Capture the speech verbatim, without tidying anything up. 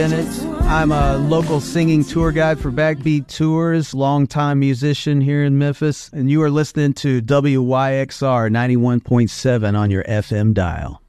I'm a local singing tour guide for Backbeat Tours, longtime musician here in Memphis, and you are listening to W Y X R ninety-one point seven on your F M dial.